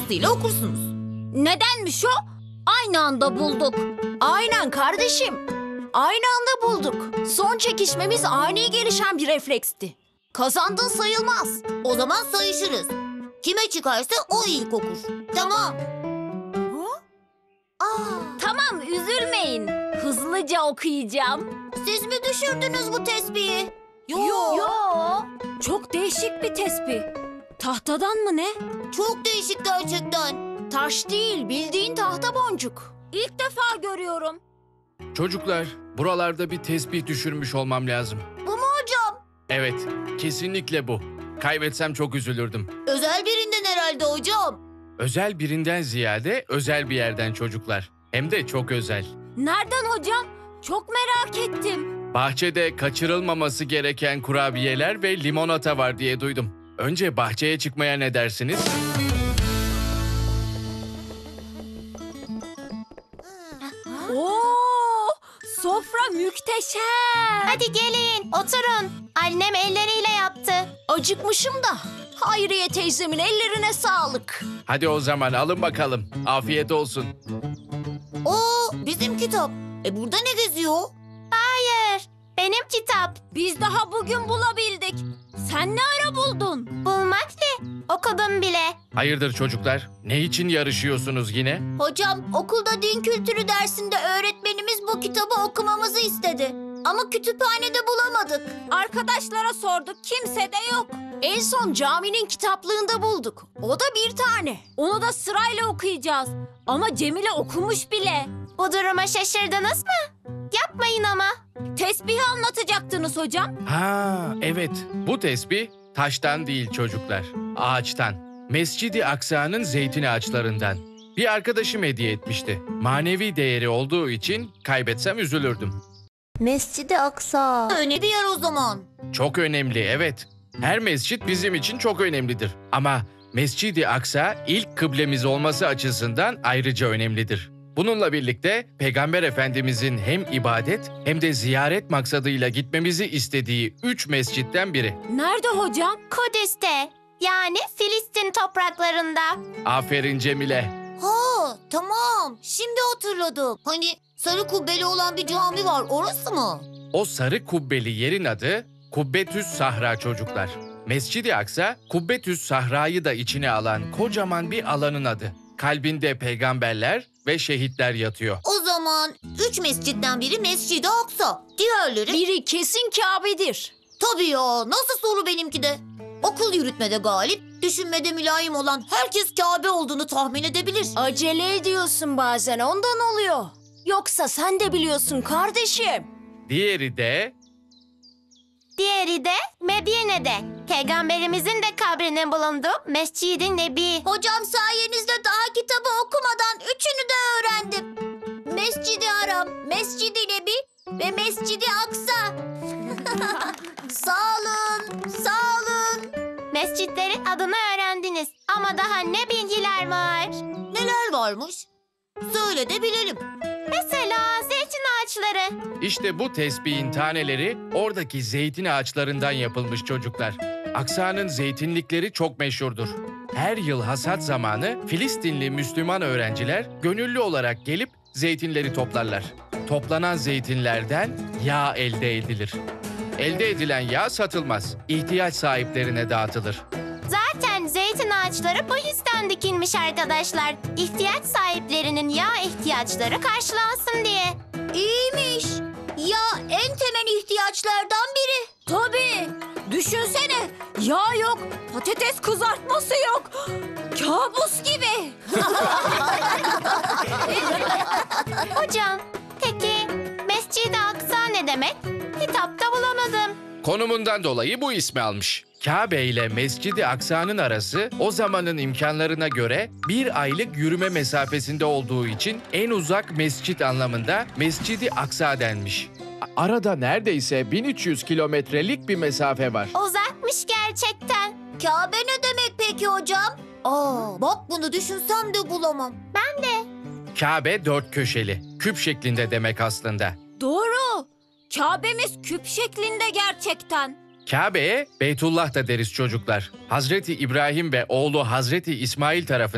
sırasıyla okursunuz. Nedenmiş o? Aynı anda bulduk. Aynen kardeşim. Aynı anda bulduk. Son çekişmemiz ani gelişen bir refleksti. Kazandın sayılmaz. O zaman sayışırız. Kime çıkarsa o ilk okur. Tamam. Tamam, üzülmeyin. Hızlıca okuyacağım. Siz mi düşürdünüz bu tespihi? Yo. Çok değişik bir tespih. Tahtadan mı ne? Çok değişik gerçekten. Taş değil, bildiğin tahta boncuk. İlk defa görüyorum. Çocuklar, buralarda bir tesbih düşürmüş olmam lazım. Bu mu hocam? Evet, kesinlikle bu. Kaybetsem çok üzülürdüm. Özel birinden herhalde hocam. Özel birinden ziyade özel bir yerden çocuklar. Hem de çok özel. Nereden hocam? Çok merak ettim. Bahçede kaçırılmaması gereken kurabiyeler ve limonata var diye duydum. Önce bahçeye çıkmaya ne dersiniz? Oo, sofra muhteşem. Hadi gelin, oturun. Annem elleriyle yaptı. Acıkmışım da. Hayriye teyzemin ellerine sağlık. Hadi o zaman alın bakalım. Afiyet olsun. Oo, bizim kitap. Burada ne geziyor? Hayır, benim kitap. Biz daha bugün bulabildik. Sen ne ara buldun? Bulmak ne? Okudum bile. Hayırdır çocuklar? Ne için yarışıyorsunuz yine? Hocam, okulda din kültürü dersinde öğretmenimiz bu kitabı okumamızı istedi. Ama kütüphanede bulamadık. Arkadaşlara sorduk, kimse de yok. En son caminin kitaplığında bulduk. O da bir tane. Onu da sırayla okuyacağız. Ama Cemile okumuş bile. Bu duruma şaşırdınız mı? Yapmayın ama. Tesbihi anlatacaktınız hocam. Ha, evet. Bu tesbih taştan değil çocuklar. Ağaçtan. Mescid-i Aksa'nın zeytin ağaçlarından. Bir arkadaşım hediye etmişti. Manevi değeri olduğu için kaybetsem üzülürdüm. Mescid-i Aksa. Önemli bir yer o zaman. Çok önemli, evet. Her mescit bizim için çok önemlidir. Ama Mescid-i Aksa ilk kıblemiz olması açısından ayrıca önemlidir. Bununla birlikte Peygamber Efendimizin hem ibadet hem de ziyaret maksadıyla gitmemizi istediği 3 mescitten biri. Nerede hocam? Kudüs'te. Yani Filistin topraklarında. Aferin Cemile. Ha, tamam. Şimdi hatırladım. Hani sarı kubbeli olan bir cami var, orası mı? O sarı kubbeli yerin adı Kubbetüs Sahra çocuklar. Mescid-i Aksa, Kubbetüs Sahra'yı da içine alan kocaman bir alanın adı. Kalbinde peygamberler ve şehitler yatıyor. O zaman 3 mescitten biri Mescid-i Aksa. Diğerleri... Biri kesin Kabe'dir. Tabii ya, nasıl soru benimki de? Okul yürütmede galip, düşünmede mülayim olan herkes Kabe olduğunu tahmin edebilir. Acele ediyorsun bazen, ondan oluyor. Yoksa sen de biliyorsun kardeşim. Diğeri de Diğeri de Medine'de. Peygamberimizin de kabrinin bulunduğu Mescid-i Nebi. Hocam sayenizde daha kitabı okumadan üçünü de öğrendim. Mescid-i Haram, Mescid-i Nebi ve Mescid-i Aksa. Sağ olun, sağ olun. Mescitlerin adını öğrendiniz. Ama daha ne bilgiler var? Neler varmış? Söyle de bilelim. Mesela zeytin ağaçları. işte bu tesbihin taneleri oradaki zeytin ağaçlarından yapılmış çocuklar. Aksa'nın zeytinlikleri çok meşhurdur. Her yıl hasat zamanı Filistinli Müslüman öğrenciler gönüllü olarak gelip zeytinleri toplarlar. Toplanan zeytinlerden yağ elde edilir. Elde edilen yağ satılmaz, ihtiyaç sahiplerine dağıtılır. Zaten zeytin ağaçları bu yüzden dikilmiş arkadaşlar. İhtiyaç sahiplerinin yağ ihtiyaçları karşılansın diye. İyiymiş. Ya en temel ihtiyaçlardan biri. Tabii. Düşünsene. Yağ yok, patates kızartması yok. Kabus gibi. Hocam, peki Mescid-i Aksa ne demek? Kitapta bulamadım. Konumundan dolayı bu ismi almış. Kabe ile Mescid-i Aksa'nın arası o zamanın imkanlarına göre bir aylık yürüme mesafesinde olduğu için en uzak mescit anlamında Mescid-i Aksa denmiş. Arada neredeyse 1300 kilometrelik bir mesafe var. Uzakmış gerçekten. Kabe ne demek peki hocam? Bak bunu düşünsem de bulamam. Kabe 4 köşeli, küp şeklinde demek aslında. Doğru. Kabe'miz küp şeklinde gerçekten. Kabe'ye Beytullah da deriz çocuklar. Hazreti İbrahim ve oğlu Hazreti İsmail tarafından